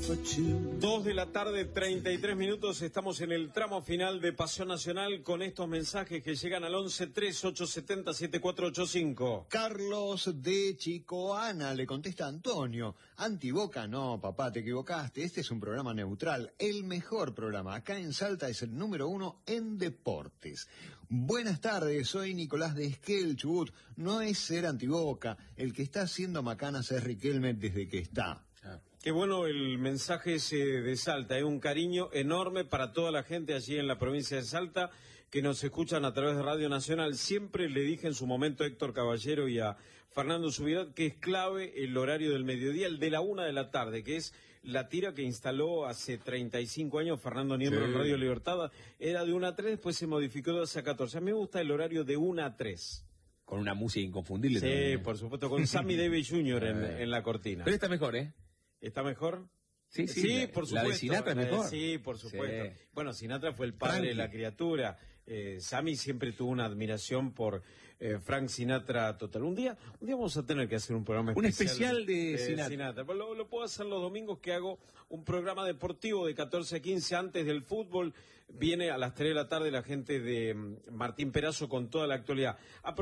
2 de la tarde, 33 minutos, estamos en el tramo final de Pasión Nacional con estos mensajes que llegan al 11-3870-7485. Carlos de Chicoana le contesta a Antonio: Antiboca, no, papá, te equivocaste, este es un programa neutral, el mejor programa, acá en Salta es el número 1 en deportes. Buenas tardes, soy Nicolás de Esquel, Chubut, no es ser antiboca, el que está haciendo macanas es Riquelme desde que está. Qué bueno el mensaje ese de Salta, un cariño enorme para toda la gente allí en la provincia de Salta que nos escuchan a través de Radio Nacional. Siempre le dije en su momento a Héctor Caballero y a Fernando Subirat que es clave el horario del mediodía, el de la 1 de la tarde, que es la tira que instaló hace 35 años Fernando Niembro en Radio Libertad. Era de 1 a 3, después se modificó de 12 a 14. A mí me gusta el horario de 1 a 3. Con una música inconfundible. Sí, también. por supuesto, con Sammy Davis Jr. en la cortina. Pero está mejor, ¿eh? ¿Está mejor? Sí, por supuesto. La de Sinatra es mejor. Sí, por supuesto. Sí. Bueno, Sinatra fue el padre de la criatura. Sammy siempre tuvo una admiración por Frank Sinatra total. Un día vamos a tener que hacer un programa especial de Sinatra. Lo puedo hacer los domingos que hago un programa deportivo de 14 a 15 antes del fútbol. Viene a las 3 de la tarde la gente de Martín Perazo con toda la actualidad.